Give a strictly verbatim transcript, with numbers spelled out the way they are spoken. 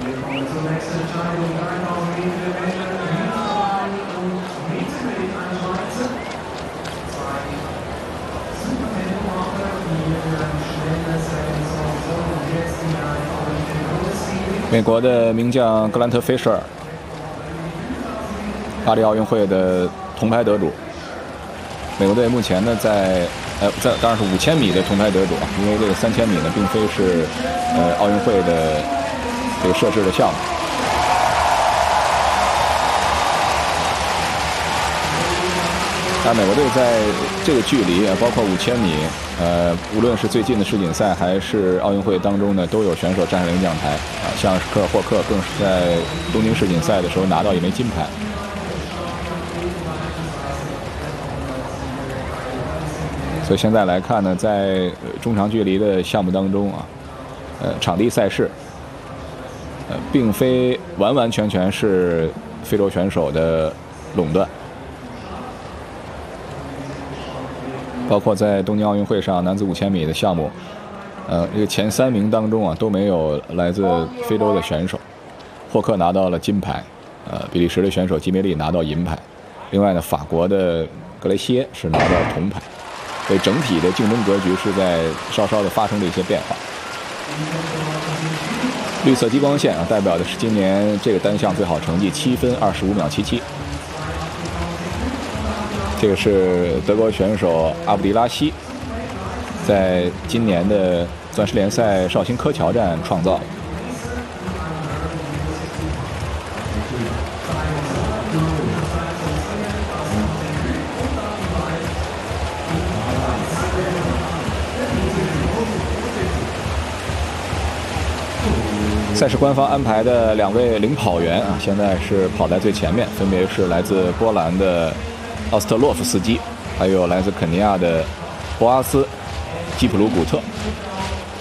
Wir kommen zur nächsten Entscheidung. dreitausend Meter Männer, und Meter mit Einschweizer. Zwei Supertempomacher, die ein schnelles Rennen sollen. Und jetzt die Olympic 美国的名将格兰特·菲舍尔，巴黎奥运会的铜牌得主。美国队目前呢在呃在当然是五千米的铜牌得主啊，因为这个三千米呢并非是呃奥运会的这个设置的项目。但美国队在这个距离啊，包括五千米，呃，无论是最近的世锦赛还是奥运会当中呢，都有选手站上领奖台啊，像科尔霍克更是在东京世锦赛的时候拿到一枚金牌。所以现在来看呢，在中长距离的项目当中啊，呃，场地赛事，呃，并非完完全全是非洲选手的垄断。包括在东京奥运会上男子五千米的项目，呃，这个前三名当中啊都没有来自非洲的选手。霍克拿到了金牌，呃，比利时的选手吉梅利拿到银牌，另外呢，法国的格雷西耶是拿到铜牌。所以整体的竞争格局是在稍稍的发生了一些变化。绿色激光线啊，代表的是今年这个单项最好成绩七分二十五秒七七。这个是德国选手阿布迪拉西在今年的钻石联赛绍兴柯桥站创造的。赛事官方安排的两位领跑员啊，现在是跑在最前面，分别是来自波兰的奥斯特洛夫斯基，还有来自肯尼亚的博阿斯基普鲁古特。